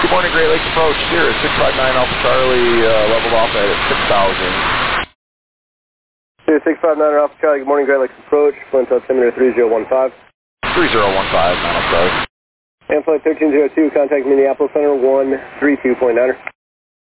Good morning, Great Lakes Approach. Here, 659 Alpha Charlie, leveled off at 6,000. Here, 659 Alpha Charlie, good morning, Great Lakes Approach. Flight altimeter 3015. 3015, 9 Charlie. And flight 1302, contact Minneapolis Center 132.9.